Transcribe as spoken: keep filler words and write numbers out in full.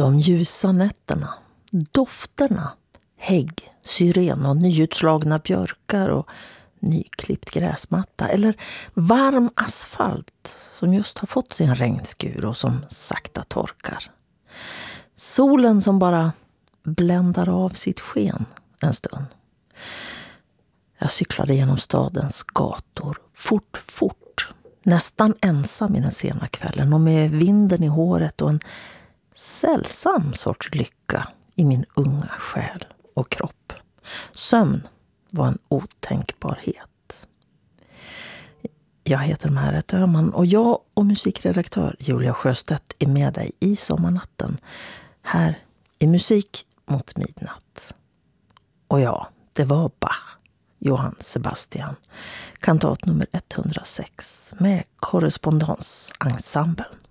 De ljusa nätterna, dofterna, hägg, syren och nyutslagna björkar och nyklippt gräsmatta eller varm asfalt som just har fått sin regnskur och som sakta torkar. Solen som bara bländar av sitt sken en stund. Jag cyklade genom stadens gator, fort, fort, nästan ensam i den sena kvällen och med vinden i håret och en sällsam sorts lycka i min unga själ och kropp. Sömn var en otänkbarhet. Jag heter Märet Öhman och jag och musikredaktör Julia Sjöstedt är med dig i sommarnatten här i Musik mot midnatt. Och ja, det var Bach, Johann Sebastian, kantat nummer etthundrasex med korrespondensensemble.